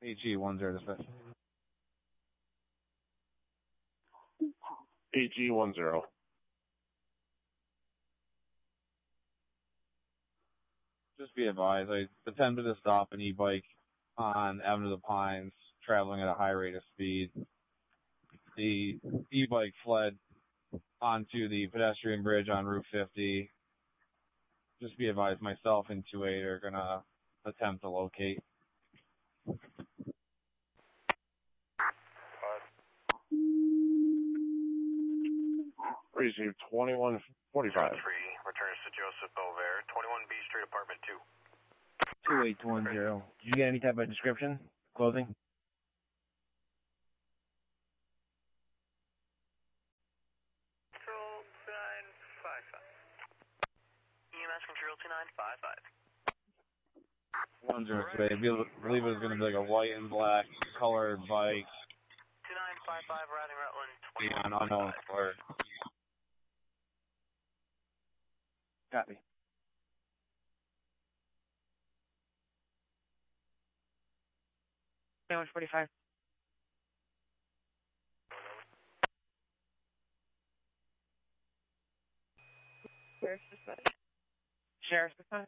AG10 dispatch. AG10. Just be advised, I attempted to stop an e-bike on Avenue of the Pines, traveling at a high rate of speed. The e-bike fled onto the pedestrian bridge on Route 50. Just be advised, myself and 2-8 are going to attempt to locate. Receive 2145. 3, returns to Joseph Bovair, 21 B Street, apartment 2. 2810. Did you get any type of description? Clothing? Control 2955. EMS control 2955. 10 I believe it was going to be like a white and black colored bike. 2955, routing Rutland, On unknown alert. Copy. Sandwich 45. Sheriff's dispatch. Sheriff's dispatch.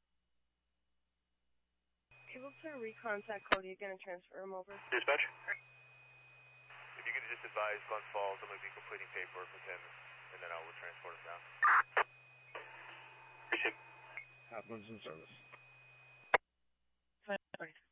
Able to recontact Cody again and transfer him over. Dispatch. If you could just advise Glens Falls, I'm going to be completing paperwork with him, and then I will transport him down. Appreciate it. Happens in service. 20.